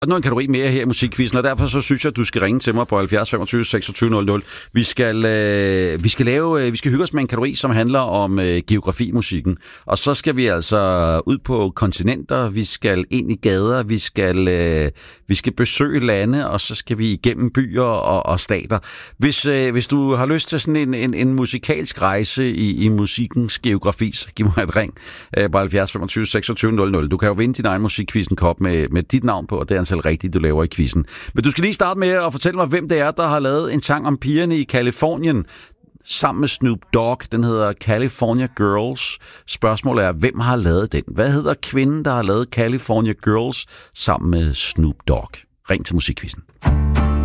Og nu en kategori mere her i musikquizzen, og derfor så synes jeg, at du skal ringe til mig på 70 25 26 00. Vi skal hygge os med en kategori, som handler om geografimusikken. Og så skal vi altså ud på kontinenter, vi skal ind i gader, vi skal besøge lande, og så skal vi igennem byer og stater. Hvis du har lyst til sådan en musikalsk rejse i musikkens geografi, så giv mig et ring på 70 25 26 00. Du kan jo vinde din egen musikquizzen-kop med dit navn på, og det er rigtigt, du laver i quizzen. Men du skal lige starte med at fortælle mig, hvem det er, der har lavet en sang om pigerne i Californien sammen med Snoop Dogg. Den hedder California Girls. Spørgsmålet er, hvem har lavet den? Hvad hedder kvinden, der har lavet California Girls sammen med Snoop Dogg? Ring til musikquizzen.